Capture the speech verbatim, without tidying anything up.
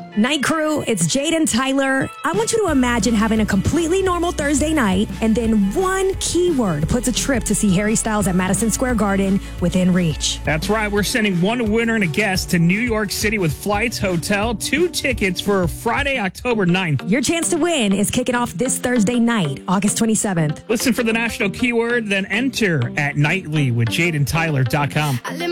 Night Crew, it's Jade and Tyler. I want you to imagine having a completely normal Thursday night, and then one keyword puts a trip to see Harry Styles at Madison Square Garden within reach. That's right. We're sending one winner and a guest to New York City with flights, hotel, two tickets for Friday, October ninth. Your chance to win is kicking off this Thursday night, August twenty-seventh. Listen for the national keyword, then enter at nightly with jade and tyler dot com.